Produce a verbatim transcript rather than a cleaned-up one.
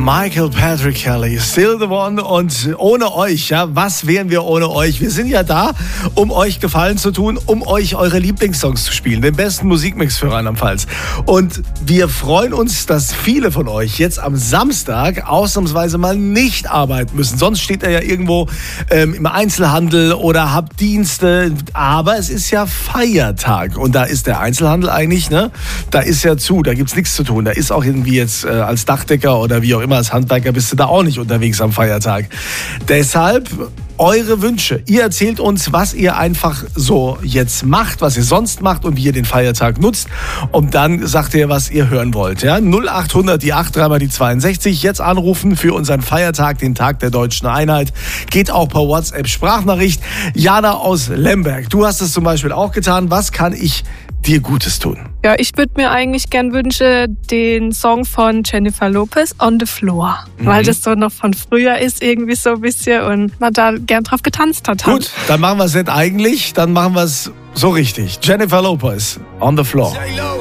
Michael Patrick Kelly, Still the One. Und ohne euch, ja, was wären wir ohne euch? Wir sind ja da, um euch Gefallen zu tun, um euch eure Lieblingssongs zu spielen, den besten Musikmix für Rheinland-Pfalz. Und wir freuen uns, dass viele von euch jetzt am Samstag ausnahmsweise mal nicht arbeiten müssen. Sonst steht ihr ja irgendwo ähm, im Einzelhandel oder habt Dienste. Aber es ist ja Feiertag und da ist der Einzelhandel eigentlich, ne? Da ist ja zu, da gibt's nichts zu tun. Da ist auch irgendwie jetzt äh, als Dachdecker oder wie auch immer als Handwerker bist du da auch nicht unterwegs am Feiertag. Deshalb eure Wünsche. Ihr erzählt uns, was ihr einfach so jetzt macht, was ihr sonst macht und wie ihr den Feiertag nutzt. Und dann sagt ihr, was ihr hören wollt. Ja? null acht hundert, die acht, dreimal die zweiundsechzig. Jetzt anrufen für unseren Feiertag, den Tag der Deutschen Einheit. Geht auch per WhatsApp-Sprachnachricht. Jana aus Lemberg, du hast es zum Beispiel auch getan. Was kann ich dir Gutes tun? Ja, ich würde mir eigentlich gern wünschen, den Song von Jennifer Lopez, On the Floor. Mhm. Weil das so noch von früher ist, irgendwie so ein bisschen und man da gern drauf getanzt hat. Gut, dann machen wir es nicht eigentlich, dann machen wir es so richtig. Jennifer Lopez, On the Floor.